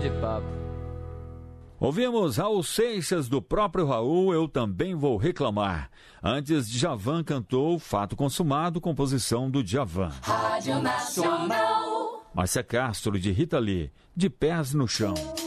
de papo. Ouvimos Raul Seixas do próprio Raul, Eu Também Vou Reclamar. Antes, Djavan cantou Fato Consumado, composição do Djavan. Rádio Nacional. Márcia Castro, de Rita Lee, De Pés no Chão.